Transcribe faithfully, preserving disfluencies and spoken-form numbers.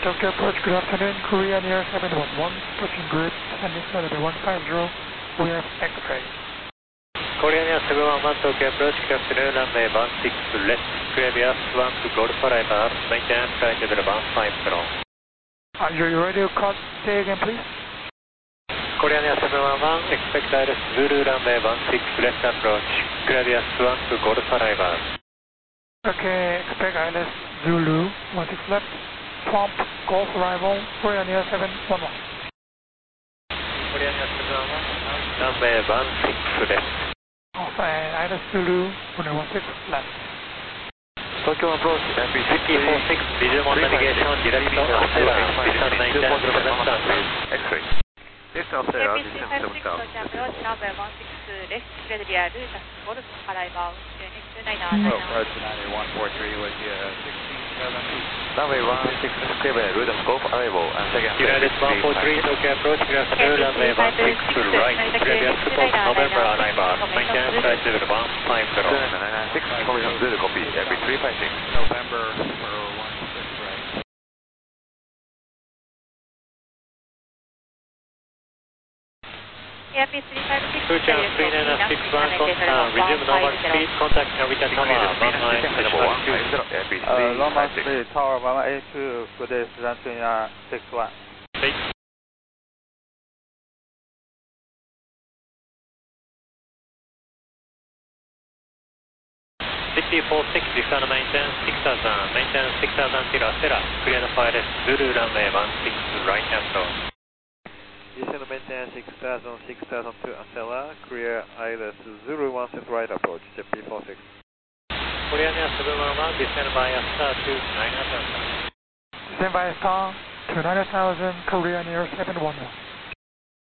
Tokyo approach, good afternoon. Korean Air seven one one, approaching grid, descending flight level one five zero. We have X-ray. Korean Air seven one one, Tokyo approach, good afternoon. Runway one six left, clear the one to Golf Arrival, maintain flight level one five zero. Uh, your radio code, say again please. Korean Air seven one one, expect I L S Zulu runway one six left approach, clear the one to Golf Arrival. Okay, expect I L S Zulu one six left, prompt Golf Arrival, Korean Air seven one one. Korean Air seven one one, runway one six left. Also, I L S Zulu one six left. Tokyo approach, F B C P four six, visual navigation, direct to Astera, descend maintain seven thousand. X-ray. This Astera, descend seven thousand. approach, runway one six left, clear the air, Golf Arrival, unit two nine nine. Oh, approach nine one four three with the sixteen seven. Runway one six seven, Rudolph Golf Arrival and second United one four three, Tokyo approach, good afternoon, runway one six right, clear the support November arrival, maintain flight level one five zero. nine nine six, formation Zulu copy, F B three five six. November for one six right. A P three five six, Future three nine six one, contact, resume normal speed, contact Narita Tower, one nine six F B Uh, three Longmont five six. Street Tower one one eight two, good day, Sudan Twinya six one. City four six, descend maintain six thousand, maintain six thousand till Astera, clear the fire Zulu runway one six right approach. Descend maintain six thousand, six thousand to Astella, clear I L S Zulu one six right approach, J P four six. Korean Air seven one one, descend by Astera to nine thousand. Stand by star to nine thousand, Korean Air seven one one.